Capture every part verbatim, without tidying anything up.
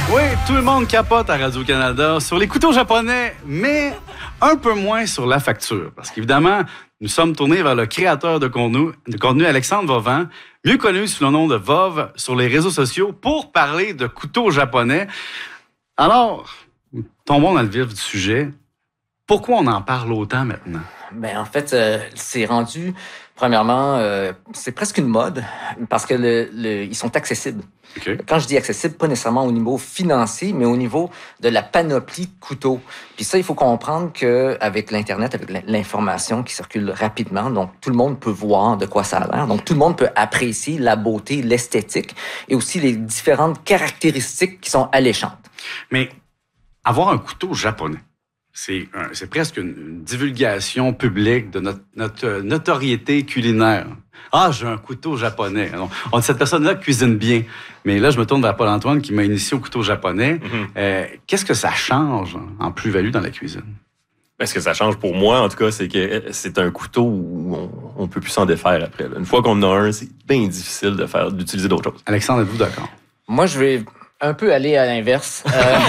Oui, tout le monde capote à Radio-Canada sur les couteaux japonais, mais un peu moins sur la facture. Parce qu'évidemment, nous sommes tournés vers le créateur de contenu, de contenu Alexandre Vovan, mieux connu sous le nom de Vov sur les réseaux sociaux, pour parler de couteaux japonais. Alors, tombons dans le vif du sujet. Pourquoi on en parle autant maintenant? Ben en fait, euh, c'est rendu, premièrement, euh, c'est presque une mode parce que le, le, ils sont accessibles. Okay. Quand je dis accessible, pas nécessairement au niveau financier, mais au niveau de la panoplie de couteaux. Puis ça, il faut comprendre qu'avec l'Internet, avec l'information qui circule rapidement, donc tout le monde peut voir de quoi ça a l'air. Donc tout le monde peut apprécier la beauté, l'esthétique et aussi les différentes caractéristiques qui sont alléchantes. Mais avoir un couteau japonais, C'est, un, c'est presque une divulgation publique de notre, notre notoriété culinaire. Ah, j'ai un couteau japonais. Alors, on dit cette personne-là cuisine bien. Mais là, je me tourne vers Paul-Antoine qui m'a initié au couteau japonais. Mm-hmm. Euh, qu'est-ce que ça change en plus-value dans la cuisine? Ce que ça change pour moi, en tout cas, c'est que c'est un couteau où on ne peut plus s'en défaire après. Une fois qu'on en a un, c'est bien difficile de faire, d'utiliser d'autres choses. Alexandre, êtes-vous d'accord? Moi, je vais un peu aller à l'inverse. Euh...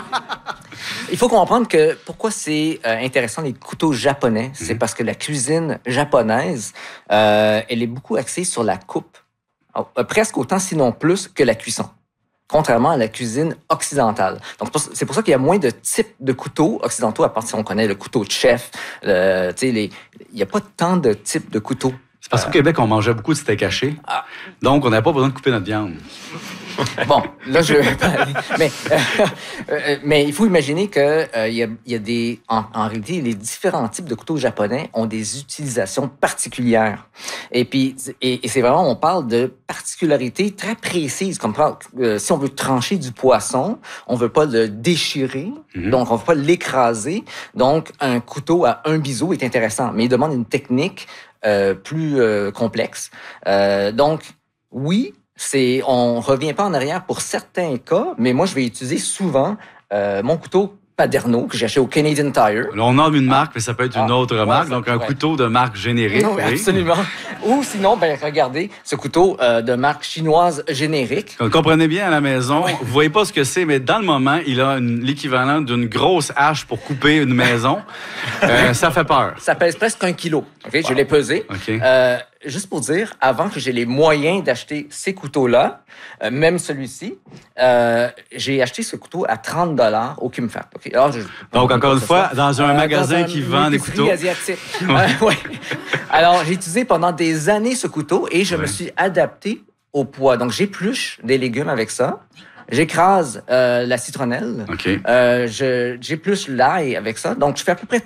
Il faut comprendre que pourquoi c'est euh, intéressant les couteaux japonais, c'est parce que la cuisine japonaise, euh, elle est beaucoup axée sur la coupe, alors, presque autant sinon plus que la cuisson, contrairement à la cuisine occidentale. Donc c'est pour ça qu'il y a moins de types de couteaux occidentaux, à part si on connaît le couteau de chef. Le, tu sais, les, il n'y a pas tant de types de couteaux. C'est parce qu'au Québec, on mangeait beaucoup de steak haché, ah. donc on n'avait pas besoin de couper notre viande. Bon, là, je vais pas aller. Mais, euh, euh, mais il faut imaginer que euh, y a, y a des... En, en réalité, les différents types de couteaux japonais ont des utilisations particulières. Et puis, et, et c'est vraiment, on parle de particularités très précises. Comme euh, si on veut trancher du poisson, on veut pas le déchirer, mm-hmm. donc on veut pas l'écraser. Donc, un couteau à un biseau est intéressant, mais il demande une technique euh, plus euh, complexe. Euh, donc, oui, C'est, on revient pas en arrière pour certains cas, mais moi, je vais utiliser souvent euh, mon couteau Paderno que j'ai acheté au Canadian Tire. Là, on nomme une marque, mais ça peut être une ah, autre ouais, marque, donc un ouais. couteau de marque générique. Non, oui. Absolument. Ou sinon, ben regardez, ce couteau euh, de marque chinoise générique. Vous comprenez bien à la maison, ouais. vous voyez pas ce que c'est, mais dans le moment, il a une, l'équivalent d'une grosse hache pour couper une maison. euh, ça fait peur. Ça pèse presque un kilo. Okay? Wow. Je l'ai pesé. Okay. Euh, Juste pour dire, avant que j'ai les moyens d'acheter ces couteaux-là, euh, même celui-ci, euh, j'ai acheté ce couteau à trente dollars au Kimfat. Okay? Alors, je, Donc, encore une fois, dans un euh, magasin dans un qui vend des couteaux. Asiatique. euh, ouais. Alors, j'ai utilisé pendant des années ce couteau et je ouais. me suis adapté au poids. Donc, j'épluche des légumes avec ça. J'écrase euh, la citronnelle. Okay. Euh, je, j'épluche l'ail avec ça. Donc, je fais à peu près